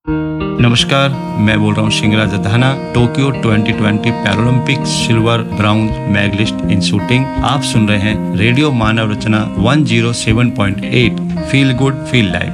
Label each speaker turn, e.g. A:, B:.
A: नमस्कार, मैं बोल रहा हूँ शिंगराज धाना। Tokyo 2020 Paralympics silver brown medallist इन शूटिंग। आप सुन रहे हैं रेडियो मानव रचना 107.8 फील गुड फील लाइव।